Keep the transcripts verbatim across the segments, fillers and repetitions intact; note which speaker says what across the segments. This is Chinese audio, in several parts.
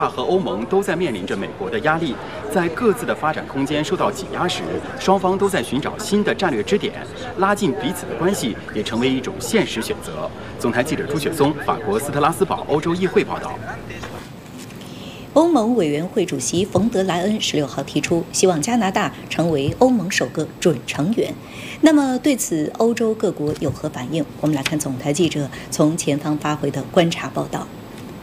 Speaker 1: 和欧盟都在面临着美国的压力，在各自的发展空间受到挤压时，双方都在寻找新的战略支点，拉近彼此的关系也成为一种现实选择。总台记者朱雪松，法国斯特拉斯堡欧洲议会报道。
Speaker 2: 欧盟委员会主席冯德莱恩十六号提出，希望加拿大成为欧盟首个准成员。那么对此，欧洲各国有何反应？我们来看总台记者从前方发回的观察报道。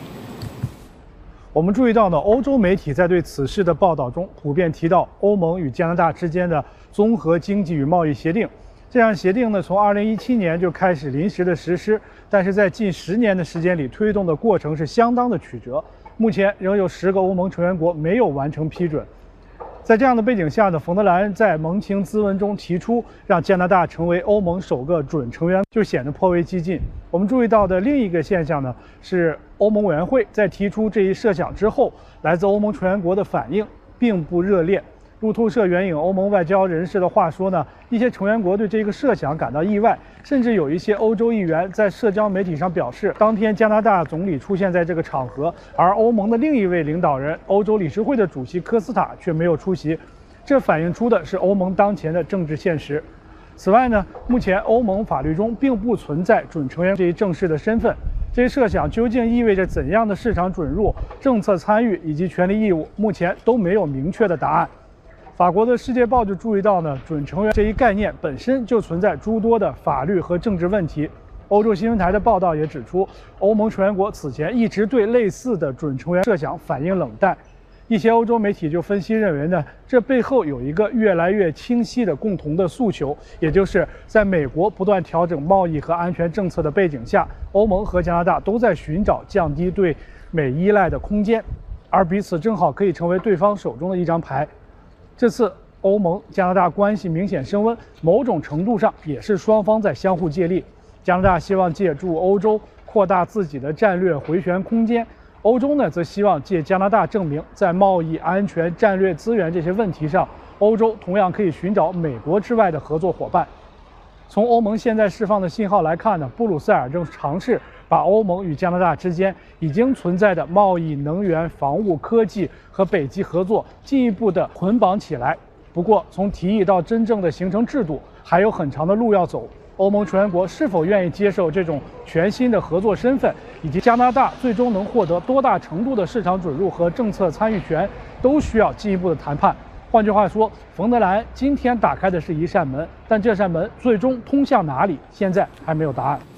Speaker 3: 我们注意到呢，欧洲媒体在对此事的报道中，普遍提到欧盟与加拿大之间的综合经济与贸易协定。这项协定呢，从二零一七年就开始临时的实施，但是在近十年的时间里，推动的过程是相当的曲折。目前仍有十个欧盟成员国没有完成批准。在这样的背景下呢，冯德莱恩在盟情咨文中提出让加拿大成为欧盟首个准成员，就显得颇为激进。我们注意到的另一个现象呢，是欧盟委员会在提出这一设想之后，来自欧盟成员国的反应并不热烈。路透社援引欧盟外交人士的话说呢，一些成员国对这个设想感到意外，甚至有一些欧洲议员在社交媒体上表示，当天加拿大总理出现在这个场合，而欧盟的另一位领导人欧洲理事会的主席科斯塔却没有出席，这反映出的是欧盟当前的政治现实。此外呢，目前欧盟法律中并不存在准成员这一正式的身份，这一设想究竟意味着怎样的市场准入、政策参与以及权利义务，目前都没有明确的答案。法国的《世界报》就注意到呢，准成员这一概念本身就存在诸多的法律和政治问题。欧洲新闻台的报道也指出，欧盟成员国此前一直对类似的准成员设想反应冷淡。一些欧洲媒体就分析认为呢，这背后有一个越来越清晰的共同的诉求，也就是在美国不断调整贸易和安全政策的背景下，欧盟和加拿大都在寻找降低对美依赖的空间，而彼此正好可以成为对方手中的一张牌。这次欧盟加拿大关系明显升温，某种程度上也是双方在相互借力。加拿大希望借助欧洲扩大自己的战略回旋空间，欧洲呢则希望借加拿大证明，在贸易、安全、战略资源这些问题上，欧洲同样可以寻找美国之外的合作伙伴。从欧盟现在释放的信号来看呢，布鲁塞尔正尝试把欧盟与加拿大之间已经存在的贸易、能源、防务、科技和北极合作进一步的捆绑起来。不过，从提议到真正的形成制度，还有很长的路要走。欧盟成员国是否愿意接受这种全新的合作身份，以及加拿大最终能获得多大程度的市场准入和政策参与权，都需要进一步的谈判。换句话说，冯德莱恩今天打开的是一扇门，但这扇门最终通向哪里，现在还没有答案。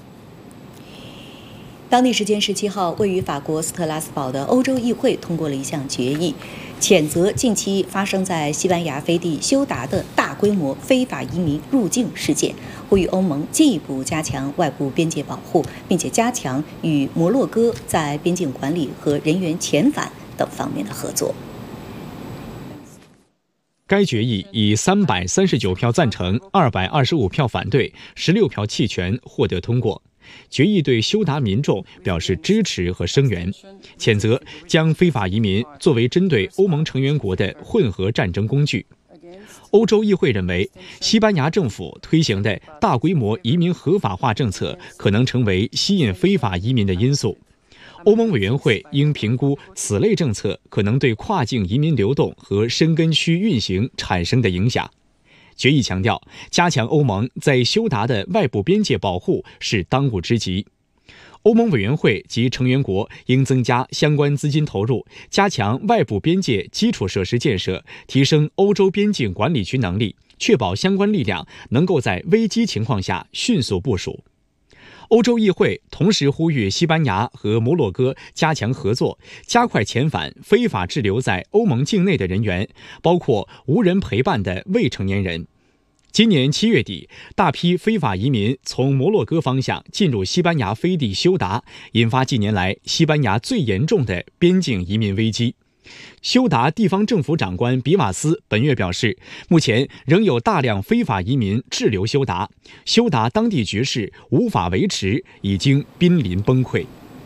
Speaker 2: 当地时间十七号，位于法国斯特拉斯堡的欧洲议会通过了一项决议，谴责近期发生在西班牙飞地休达的大规模非法移民入境事件，呼吁欧盟进一步加强外部边界保护，并且加强与摩洛哥在边境管理和人员遣返等方面的合作。
Speaker 4: 该决议以三百三十九票赞成、二百二十五票反对、十六票弃权获得通过。决议对休达民众表示支持和声援，谴责将非法移民作为针对欧盟成员国的混合战争工具。欧洲议会认为，西班牙政府推行的大规模移民合法化政策可能成为吸引非法移民的因素。欧盟委员会应评估此类政策可能对跨境移民流动和申根区运行产生的影响。决议强调，加强欧盟在休达的外部边界保护是当务之急。欧盟委员会及成员国应增加相关资金投入，加强外部边界基础设施建设，提升欧洲边境管理局能力，确保相关力量能够在危机情况下迅速部署。欧洲议会同时呼吁西班牙和摩洛哥加强合作，加快遣返非法滞留在欧盟境内的人员，包括无人陪伴的未成年人。今年七月底，大批非法移民从摩洛哥方向进入西班牙飞地休达，引发近年来西班牙最严重的边境移民危机。休达地方政府长官比瓦斯本月表示，目前仍有大量非法移民滞留休达，休达当地局势无法维持，已经濒临崩溃。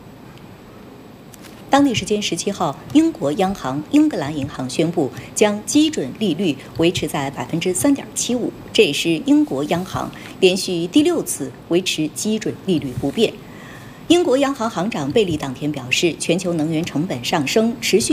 Speaker 2: 当地时间十七号，英国央行英格兰银行宣布将基准利率维持在百分之三点七五，这也是英国央行连续第六次维持基准利率不变。英国央行行长贝利当天表示，全球能源成本上升持续